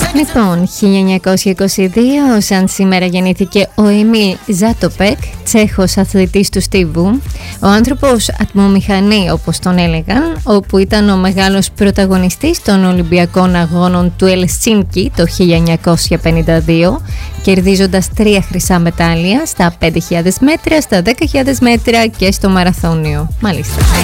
Λοιπόν, 1922, σαν σήμερα γεννήθηκε ο Εμίλ Ζάτοπεκ, Τσέχος αθλητής του στίβου, ο άνθρωπος ατμομηχανή όπως τον έλεγαν, όπου ήταν ο μεγάλος πρωταγωνιστής των Ολυμπιακών Αγώνων του Ελσίνκι το 1952, κερδίζοντας 3 χρυσά μετάλλια στα 5.000 μέτρα, στα 10.000 μέτρα και στο μαραθώνιο. Μάλιστα.